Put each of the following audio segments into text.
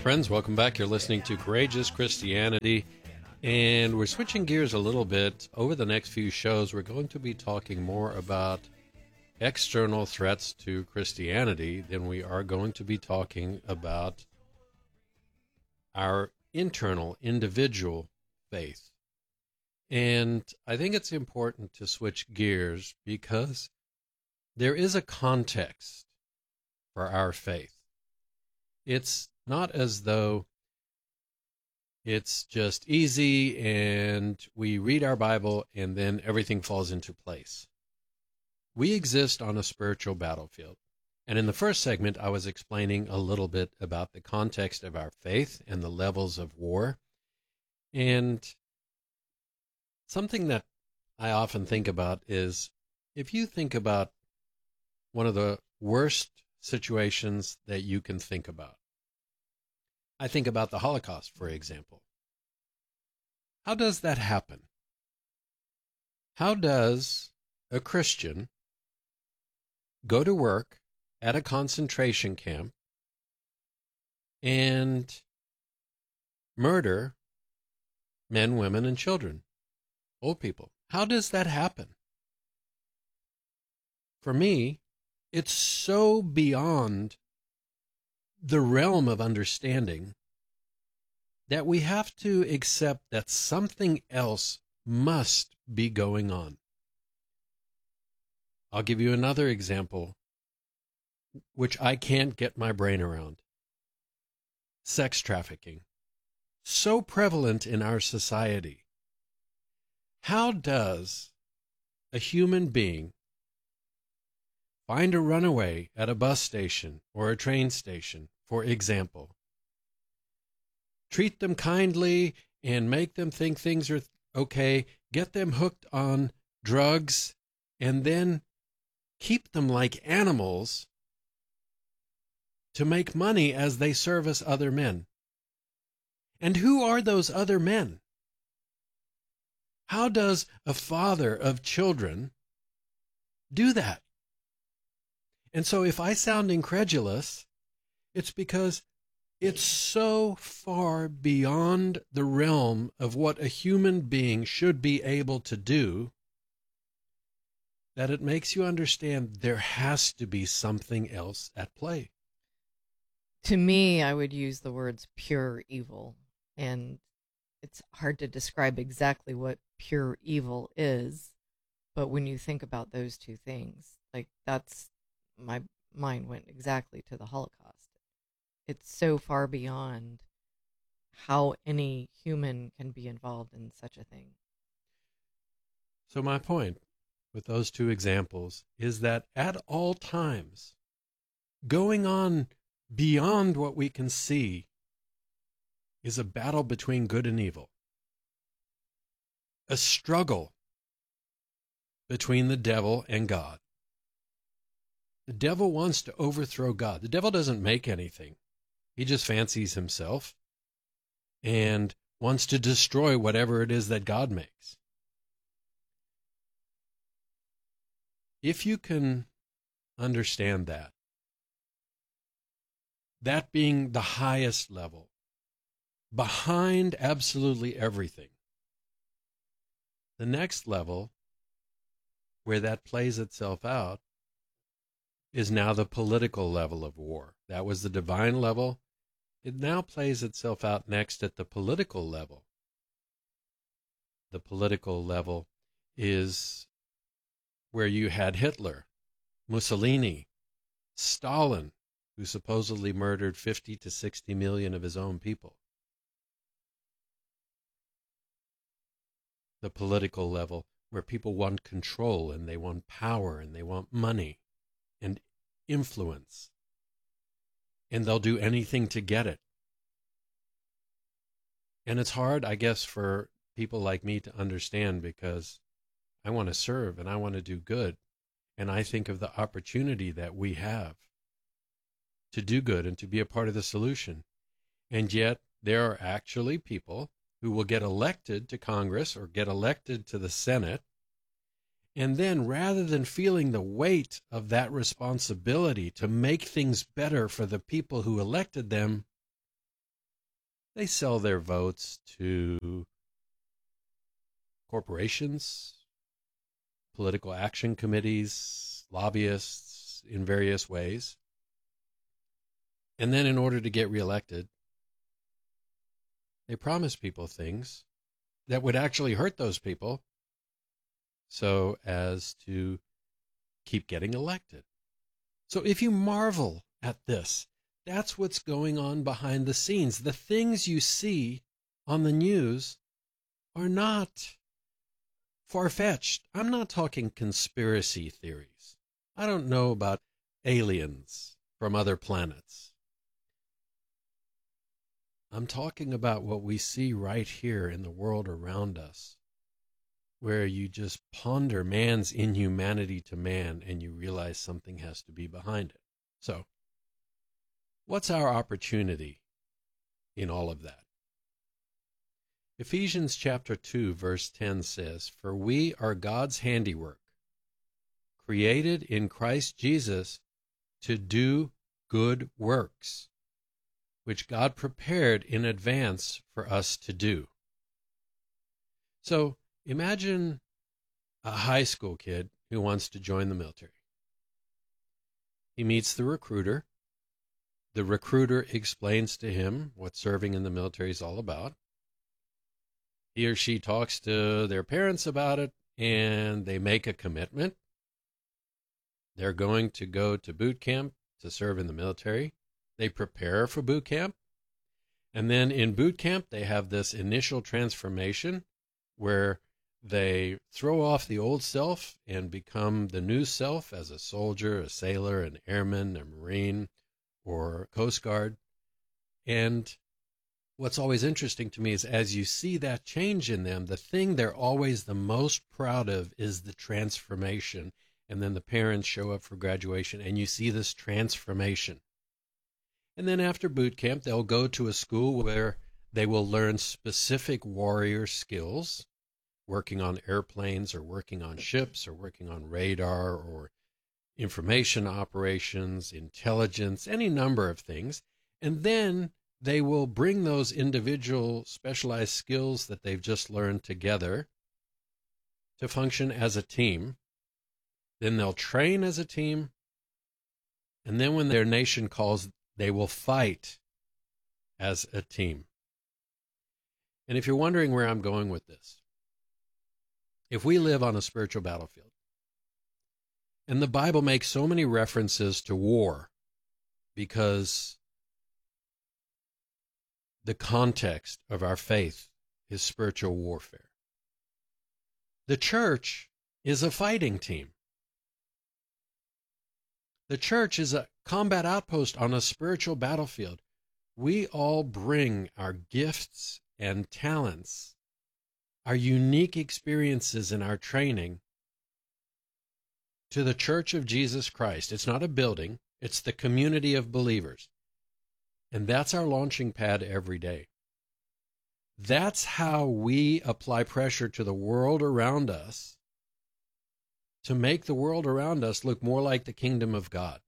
friends. Welcome back. You're listening to Courageous Christianity, and we're switching gears a little bit. Over the next few shows, we're going to be talking more about external threats to Christianity than we are going to be talking about our internal, individual faith. And I think it's important to switch gears because there is a context for our faith. It's not as though it's just easy and we read our Bible and then everything falls into place. We exist on a spiritual battlefield. And in the first segment, I was explaining a little bit about the context of our faith and the levels of war. And something that I often think about is if you think about one of the worst situations that you can think about. I think about the Holocaust, for example. How does that happen? How does a Christian go to work at a concentration camp and murder men, women, and children, old people? How does that happen? For me, it's so beyond the realm of understanding that we have to accept that something else must be going on. I'll give you another example, which I can't get my brain around. Sex trafficking. So prevalent in our society. How does a human being find a runaway at a bus station or a train station, for example, treat them kindly and make them think things are okay, get them hooked on drugs, and then keep them like animals to make money as they service other men? And who are those other men? How does a father of children do that? And so if I sound incredulous, it's because it's so far beyond the realm of what a human being should be able to do that it makes you understand there has to be something else at play. To me, I would use the words pure evil, and it's hard to describe exactly what pure evil is, but when you think about those two things, like that's my mind went exactly to the Holocaust. It's so far beyond how any human can be involved in such a thing. So my point with those two examples is that at all times, going on beyond what we can see is a battle between good and evil, a struggle between the devil and God. The devil wants to overthrow God. The devil doesn't make anything. He just fancies himself and wants to destroy whatever it is that God makes. If you can understand that, that being the highest level, behind absolutely everything, the next level where that plays itself out is now the political level of war. That was the divine level. It now plays itself out next at the political level. The political level is where you had Hitler, Mussolini, Stalin, who supposedly murdered 50 to 60 million of his own people. The political level where people want control and they want power and they want money and influence, and they'll do anything to get it. And it's hard, I guess, for people like me to understand because I want to serve and I want to do good, and I think of the opportunity that we have to do good and to be a part of the solution. And yet there are actually people who will get elected to Congress or get elected to the Senate, and then rather than feeling the weight of that responsibility to make things better for the people who elected them, They sell their votes to corporations, political action committees, lobbyists in various ways. And then in order to get reelected, they promise people things that would actually hurt those people so as to keep getting elected. So if you marvel at this, that's what's going on behind the scenes. The things you see on the news are not far-fetched. I'm not talking conspiracy theories. I don't know about aliens from other planets. I'm talking about what we see right here in the world around us, where you just ponder man's inhumanity to man and you realize something has to be behind it. So, what's our opportunity in all of that? Ephesians chapter 2, verse 10 says, "For we are God's handiwork, created in Christ Jesus to do good works, which God prepared in advance for us to do." So imagine a high school kid who wants to join the military. He meets the recruiter. The recruiter explains to him what serving in the military is all about. He or she talks to their parents about it, and they make a commitment. They're going to go to boot camp to serve in the military. They prepare for boot camp. And then in boot camp, they have this initial transformation where they throw off the old self and become the new self as a soldier, a sailor, an airman, a Marine, or Coast Guard. And what's always interesting to me is as you see that change in them, the thing they're always the most proud of is the transformation. And then the parents show up for graduation, and you see this transformation. And then after boot camp, they'll go to a school where they will learn specific warrior skills, working on airplanes or working on ships or working on radar or information operations, intelligence, any number of things. And then they will bring those individual specialized skills that they've just learned together to function as a team. Then they'll train as a team. And then when their nation calls, they will fight as a team. And if you're wondering where I'm going with this, if we live on a spiritual battlefield, and the Bible makes so many references to war because the context of our faith is spiritual warfare, the church is a fighting team. The church is a combat outpost on a spiritual battlefield. We all bring our gifts and talents, our unique experiences and our training to the Church of Jesus Christ. It's not a building, it's the community of believers. And that's our launching pad every day. That's how we apply pressure to the world around us to make the world around us look more like the kingdom of God.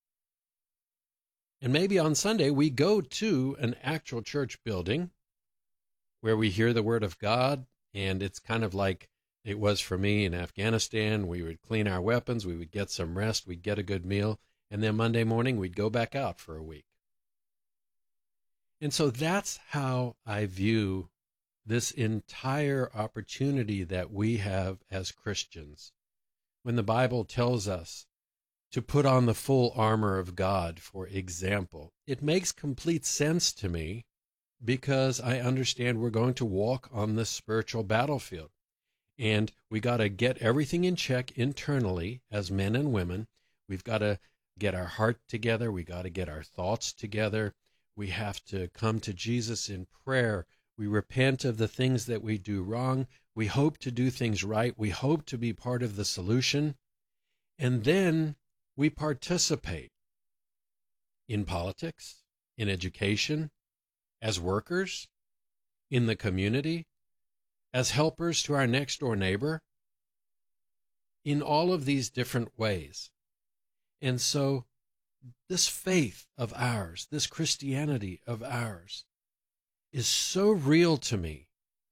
And maybe on Sunday we go to an actual church building where we hear the word of God, and it's kind of like it was for me in Afghanistan. We would clean our weapons, we would get some rest, we'd get a good meal, and then Monday morning we'd go back out for a week. And so that's how I view this entire opportunity that we have as Christians. When the Bible tells us to put on the full armor of God, for example, it makes complete sense to me because I understand we're going to walk on this spiritual battlefield. And we got to get everything in check internally as men and women. We've got to get our heart together. We got to get our thoughts together. We have to come to Jesus in prayer. We repent of the things that we do wrong. We hope to do things right. We hope to be part of the solution. And then we participate in politics, in education, as workers, in the community, as helpers to our next door neighbor, in all of these different ways. And so this faith of ours, this Christianity of ours, is so real to me